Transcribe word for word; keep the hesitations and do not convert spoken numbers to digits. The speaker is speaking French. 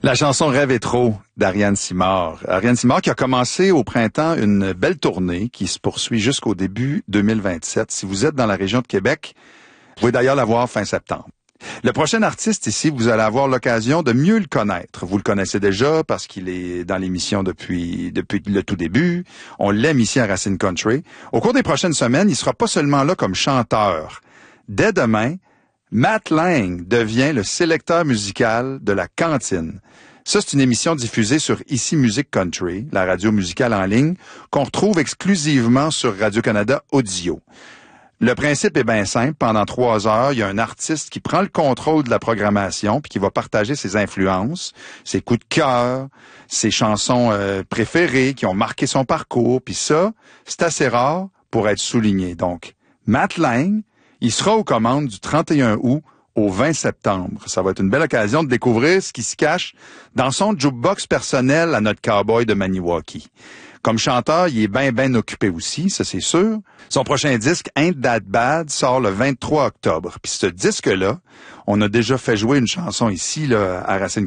La chanson Rêve et trop d'Ariane Simard. Ariane Simard qui a commencé au printemps une belle tournée qui se poursuit jusqu'au début deux mille vingt-sept. Si vous êtes dans la région de Québec, vous pouvez d'ailleurs la voir fin septembre. Le prochain artiste ici, vous allez avoir l'occasion de mieux le connaître. Vous le connaissez déjà parce qu'il est dans l'émission depuis depuis le tout début. On l'aime ici à Racine Country. Au cours des prochaines semaines, il sera pas seulement là comme chanteur. Dès demain, Matt Lang devient le sélecteur musical de La Cantine. Ça, c'est une émission diffusée sur Ici Musique Country, la radio musicale en ligne, qu'on retrouve exclusivement sur Radio-Canada Audio. Le principe est bien simple. Pendant trois heures, il y a un artiste qui prend le contrôle de la programmation puis qui va partager ses influences, ses coups de cœur, ses chansons euh, préférées qui ont marqué son parcours. Puis ça, c'est assez rare pour être souligné. Donc, Matt Lang, il sera aux commandes du trente et un août au vingt septembre. Ça va être une belle occasion de découvrir ce qui se cache dans son jukebox personnel à notre cowboy de Maniwaki. Comme chanteur, il est bien, bien occupé aussi, ça c'est sûr. Son prochain disque, Ain't That Bad, sort le vingt-trois octobre. Puis ce disque-là, on a déjà fait jouer une chanson ici là, à Racine